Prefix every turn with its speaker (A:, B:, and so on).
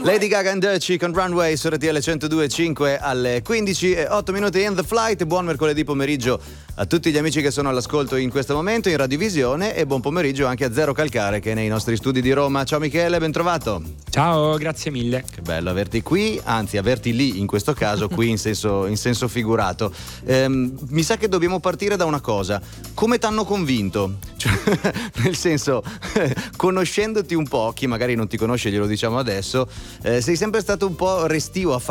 A: Lady Gaga and Dutchy con Runway su RTL 102.5 alle 15:08 in The Flight. Buon mercoledì pomeriggio a tutti gli amici che sono all'ascolto in questo momento in radiovisione e buon pomeriggio anche a Zero Calcare che è nei nostri studi di Roma. Ciao Michele, ben trovato.
B: Ciao, grazie mille.
A: Che bello averti qui, anzi averti lì in questo caso, qui in senso figurato. Mi sa che dobbiamo partire da una cosa. Come t'hanno convinto? Cioè, nel senso, conoscendoti un po', chi magari non ti conosce glielo diciamo adesso, sei sempre stato un po' restio a